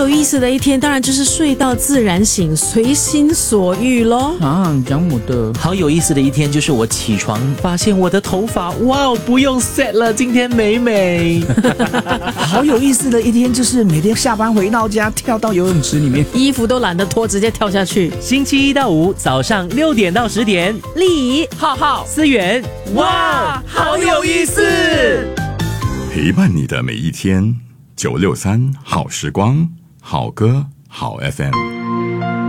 有意思的一天，当然就是睡到自然醒，随心所欲咯。 讲我的好有意思的一天就是我起床发现我的头发，哇，不用 set 了，今天美美。 好有意思的一天就是每天下班回到家跳到游泳池里面， 衣服都懒得脱，直接跳下去。 星期一到五早上6点到10点， 丽浩浩、思源，哇，好有意思！ 陪伴你的每一天，963好时光，好歌好 FM。